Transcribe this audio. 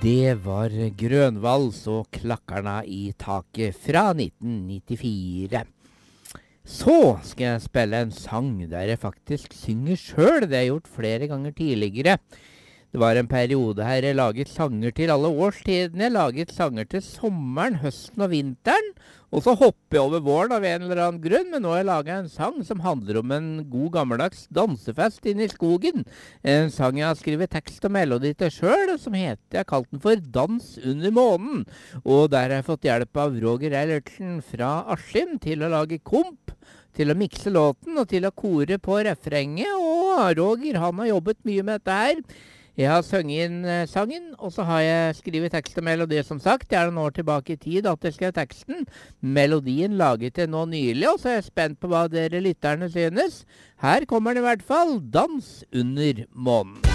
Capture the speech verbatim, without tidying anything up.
Det var Grønvals og Klakkarna i taket fra nitten nittifire. Så skal jeg spille en sang der jeg faktisk synger selv. Det har jeg gjort flere ganger tidligere. Det var en periode her jeg laget sanger til alle årstidene. Jeg laget sanger til sommeren, høsten og vinteren. Og så hopper jeg over våren av en eller annen grunn, men nå har jeg laget en sang som handler om en god gammeldags dansefest inne i skogen. En sang jeg har skrevet tekst og melodi til selv, som heter, jeg har kalt den for Dans under månen. Og der har jeg fått hjelp av Roger Eilertsen fra Askim til å lage komp, til å mikse låten og til å kore på refrenget. Og Roger, han har jobbet mye med dette her. Jeg har sunget inn eh, sangen, og så har jeg skrivet tekst og melodi, som sagt. Det er noen år tilbake i tid at jeg skrev teksten. Melodien laget jeg nå nylig, og så er jeg spent på hva dere lytterne synes. Her kommer den i hvert fall, Dans under månen.